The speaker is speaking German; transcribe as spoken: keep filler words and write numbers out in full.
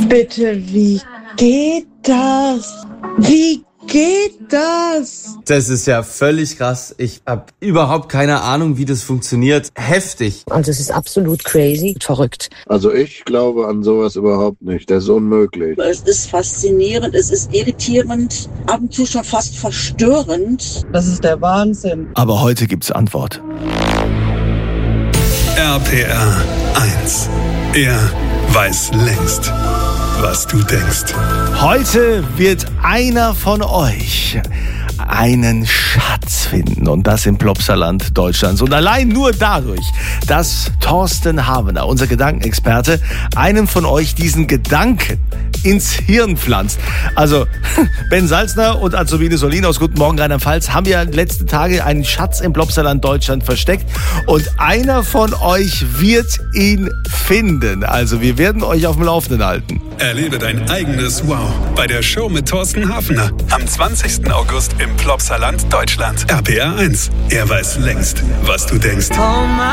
Bitte, wie geht das? Wie geht das? Das ist ja völlig krass. Ich habe überhaupt keine Ahnung, wie das funktioniert. Heftig. Also es ist absolut crazy, verrückt. Also ich glaube an sowas überhaupt nicht. Das ist unmöglich. Es ist faszinierend, es ist irritierend, ab und zu schon fast verstörend. Das ist der Wahnsinn. Aber heute gibt's Antwort. R P R eins. Er weiß längst, was du denkst. Heute wird einer von euch einen Schatz finden und das im Plopsaland Deutschlands. Und allein nur dadurch, dass Thorsten Havener, unser Gedankenexperte, einem von euch diesen Gedanken ins Hirn pflanzt. Also Ben Salzner und Azubine Solin aus Guten Morgen Rheinland-Pfalz haben ja letzte Tage einen Schatz im Plopsaland Deutschland versteckt und einer von euch wird ihn finden. Also wir werden euch auf dem Laufenden halten. Erlebe dein eigenes Wow bei der Show mit Thorsten Havener am zwanzigsten August im Plopsaland Deutschland. R P R eins. Er weiß längst, was du denkst.